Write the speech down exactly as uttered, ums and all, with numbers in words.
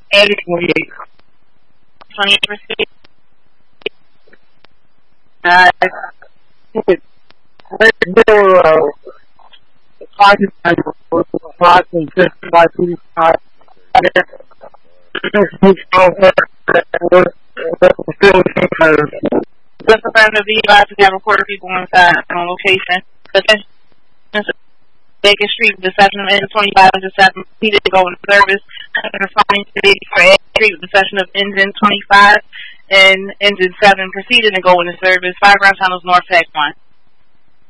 Added twenty-eight. twenty-eight percent. Uh, there were uh, five five and fifty-five, fifty-five. Just a friend of the to have recorded people inside on location. Bacon Street, deception of engine twenty-five and deception proceeded to go into service. Responding to the for Street, deception of engine twenty-five and engine seven proceeded to go into service. Five ground tunnels north, Tech one.